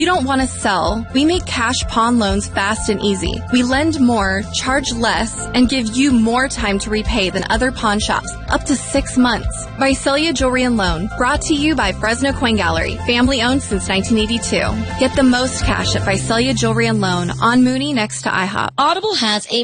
You don't want to sell. We make cash pawn loans fast and easy. We lend more, charge less, and give you more time to repay than other pawn shops, up to 6 months. Visalia Jewelry and Loan, brought to you by Fresno Coin Gallery, family owned since 1982. Get the most cash at Visalia Jewelry and Loan on Mooney next to IHOP. Audible has a